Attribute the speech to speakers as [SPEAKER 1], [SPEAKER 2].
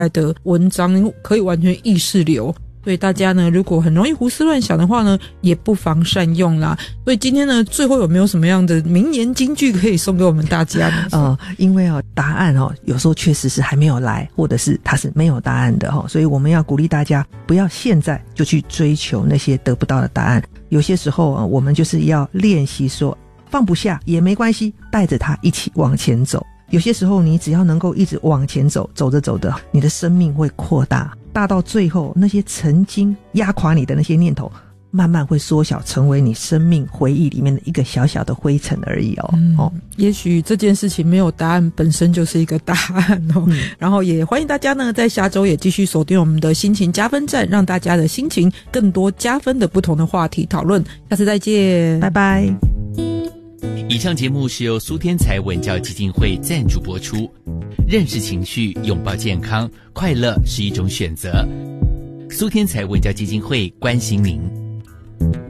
[SPEAKER 1] 的文章可以完全意识流，所以大家呢如果很容易胡思乱想的话呢，也不妨善用啦。所以今天呢最后有没有什么样的名言金句可以送给我们大家呢？
[SPEAKER 2] 因为答案有时候确实是还没有来，或者是它是没有答案的所以我们要鼓励大家不要现在就去追求那些得不到的答案。有些时候我们就是要练习说放不下也没关系，带着它一起往前走。有些时候你只要能够一直往前走，走着走着你的生命会扩大，大到最后那些曾经压垮你的那些念头慢慢会缩小，成为你生命回忆里面的一个小小的灰尘而已
[SPEAKER 1] 也许这件事情没有答案本身就是一个答案然后也欢迎大家呢在下周也继续锁定我们的心情加分站，让大家的心情更多加分的不同的话题讨论。下次再见，
[SPEAKER 2] 拜拜。
[SPEAKER 3] 以上节目是由苏天才文教基金会赞助播出。认识情绪，拥抱健康，快乐是一种选择。苏天才文教基金会关心您。